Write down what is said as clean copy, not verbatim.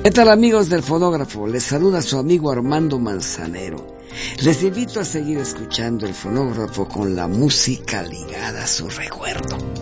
¿Qué tal, amigos del Fonógrafo? Les saluda su amigo Armando Manzanero. Les invito a seguir escuchando el Fonógrafo con la música ligada a su recuerdo.